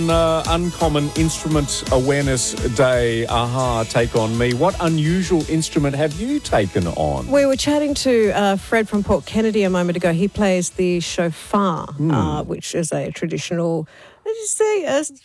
Uncommon Instrument Awareness Day, Take On Me. What unusual instrument have you taken on? We were chatting to Fred from Port Kennedy a moment ago. He plays the shofar, which is a traditional,